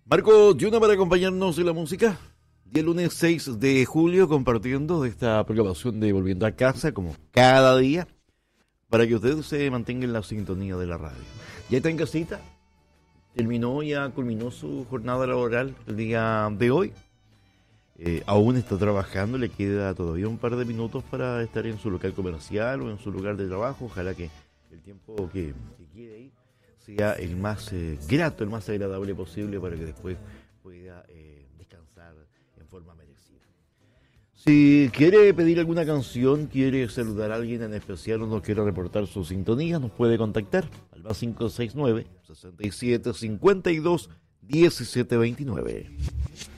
Marco Yuna para acompañarnos en la música. Día lunes 6 de julio compartiendo esta programación de Volviendo a Casa como cada día para que usted se mantenga en la sintonía de la radio. ¿Ya está en casita? Culminó su jornada laboral el día de hoy. Aún está trabajando, le queda todavía un par de minutos para estar en su local comercial o en su lugar de trabajo. Ojalá que el tiempo que quede ahí sea el más grato, el más agradable posible para que después pueda descansar en forma merecida. Si quiere pedir alguna canción, quiere saludar a alguien en especial o nos quiere reportar su sintonía, nos puede contactar al más 569 67 52 17 29.